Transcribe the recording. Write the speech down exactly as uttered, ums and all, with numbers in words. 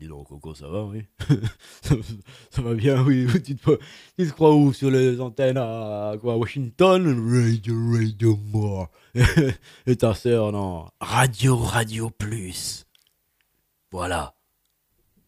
dis donc, Coco, ça va, oui. ça, ça va bien, oui. Tu te, tu te crois où sur les antennes à, quoi, Washington? Radio, Radio More. Et ta sœur, non. Radio, Radio Plus. Voilà.